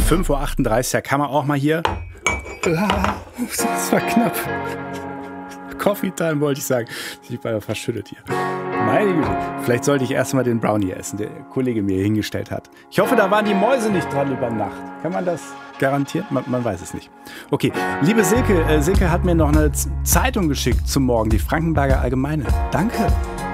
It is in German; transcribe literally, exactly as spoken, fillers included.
fünf Uhr achtunddreißig, da kann man auch mal hier... Das war knapp. Coffee Time wollte ich sagen. Ich war verschüttet hier. Meine Güte. Vielleicht sollte ich erstmal den Brownie essen, der Kollege mir hingestellt hat. Ich hoffe, da waren die Mäuse nicht dran über Nacht. Kann man das garantieren? Man, man weiß es nicht. Okay, liebe Silke, äh, Silke hat mir noch eine Z- Zeitung geschickt zum Morgen, die Frankenberger Allgemeine. Danke.